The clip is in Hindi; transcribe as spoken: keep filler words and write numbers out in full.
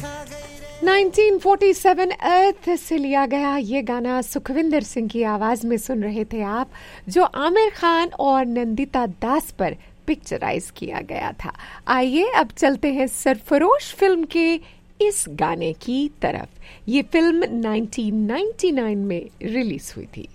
नाइनटीन फोर्टी सेवन अर्थ से लिया गया ये गाना सुखविंदर सिंह की आवाज में सुन रहे थे आप, जो आमिर खान और नंदिता दास पर पिक्चराइज किया गया था। आइए अब चलते हैं सरफरोश फिल्म के इस गाने की तरफ। ये फिल्म नाइनटीन नाइंटी नाइन में रिलीज हुई थी।